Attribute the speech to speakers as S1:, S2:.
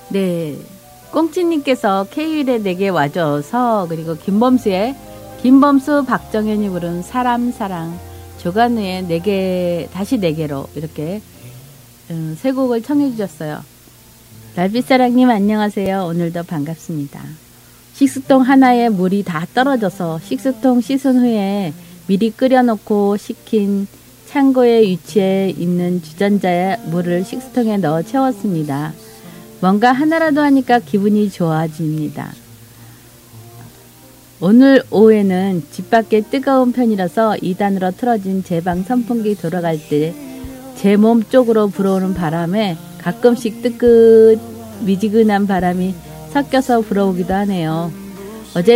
S1: 네. 꽁치님께서 K일에 내게 와줘서, 그리고 김범수 박정현이 부른 사람 사랑, 조간우의 내게 다시 내게로, 이렇게 세 곡을 청해 주셨어요. 달빛사랑님 안녕하세요. 오늘도 반갑습니다. 식수통 하나에 물이 다 떨어져서 식수통 씻은 후에 미리 끓여놓고 식힌 창고에 위치해 있는 주전자에 물을 식수통에 넣어 채웠습니다. 뭔가 하나라도 하니까 기분이 좋아집니다. 오늘 오후에는 집 밖에 뜨거운 편이라서 2단으로 틀어진 제 방 선풍기 돌아갈 때 제 몸 쪽으로 불어오는 바람에 가끔씩 미지근한 바람이 섞여서 불어오기도 하네요.